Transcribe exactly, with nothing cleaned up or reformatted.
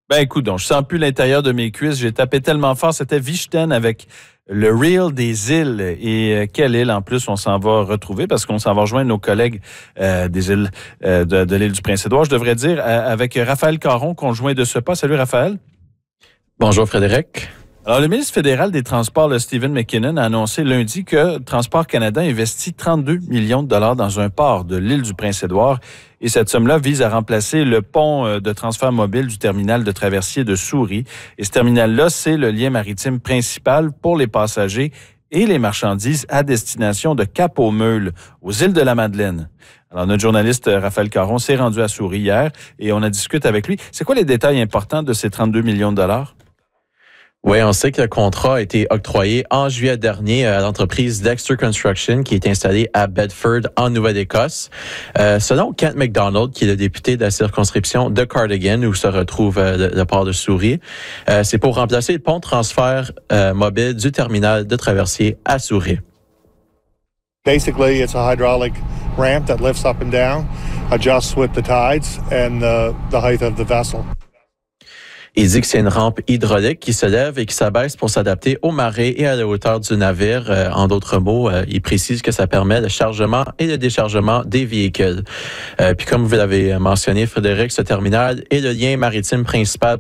Ben écoute, donc, je sens plus l'intérieur de mes cuisses. J'ai tapé tellement fort. C'était Vichten avec le Reel des îles. Et euh, quelle île, en plus, on s'en va retrouver parce qu'on s'en va rejoindre nos collègues euh, des îles euh, de, de l'île du Prince-Édouard. Je devrais dire euh, avec Raphaël Caron, conjoint de ce pas. Salut, Raphaël. Bonjour, Frédéric. Alors, le ministre fédéral des Transports, le Stephen McKinnon, a annoncé lundi que Transport Canada investit trente-deux millions de dollars dans un port de l'île du Prince-Édouard. Et cette somme-là vise à remplacer le pont de transfert mobile du terminal de traversier de Souris. Et ce terminal-là, c'est le lien maritime principal pour les passagers et les marchandises à destination de Cap-aux-Meules, aux îles de la Madeleine. Alors, notre journaliste Raphaël Caron s'est rendu à Souris hier et on a discuté avec lui. C'est quoi les détails importants de ces trente-deux millions de dollars? Oui, on sait que le contrat a été octroyé en juillet dernier à l'entreprise Dexter Construction qui est installée à Bedford, en Nouvelle-Écosse. Euh, selon Kent MacDonald, qui est le député de la circonscription de Cardigan, où se retrouve euh, le, le port de Souris, euh, c'est pour remplacer le pont de transfert euh, mobile du terminal de traversier à Souris. Basically, it's a hydraulic ramp that lifts up and down, adjusts with the tides and the, the height of the vessel. Il dit que c'est une rampe hydraulique qui se lève et qui s'abaisse pour s'adapter aux marées et à la hauteur du navire. Euh, en d'autres mots, euh, il précise que ça permet le chargement et le déchargement des véhicules. Euh, puis comme vous l'avez mentionné, Frédéric, ce terminal est le lien maritime principal